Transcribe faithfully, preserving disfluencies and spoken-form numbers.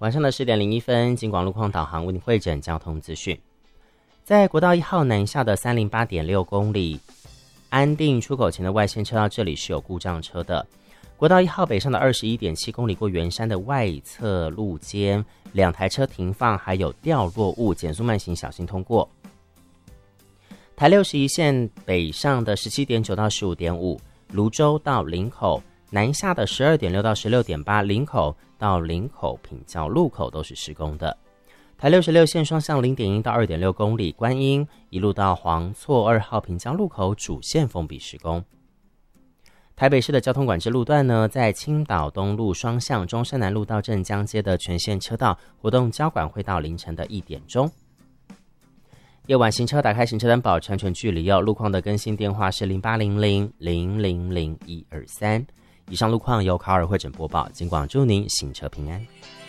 晚上的十点零一分，金广路况导航为你汇整交通资讯。在国道一号南下的三零八点六公里，安定出口前的外线车道这里是有故障车的。国道一号北上的二十一点七公里过圆山的外侧路肩，两台车停放，还有掉落物，减速慢行，小心通过。台六十一线北上的十七点九到十五点五，泸州到林口，南下的十二点六到十六点八，林口到林口平交路口都是施工的。台六十六线双向零点一到二点六公里，观音一路到黄厝二号平交路口主线封闭施工。台北市的交通管制路段呢，在青岛东路双向中山南路到镇江街的全线车道活动交管会到凌晨的一点钟。夜晚行车打开行车灯保持安全距离哦。路况的更新电话是零八零零零零零一二三。以上路况由卡尔汇整播报，尽管祝您行车平安。